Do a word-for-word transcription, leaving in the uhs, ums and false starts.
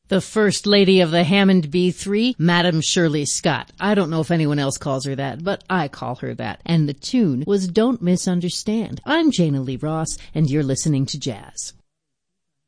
The First Lady of the Hammond B three, Madam Shirley Scott. I don't know if anyone else calls her that, but I call her that. And the tune was Don't Misunderstand. I'm Jana Lee Ross, and you're listening to Jazz.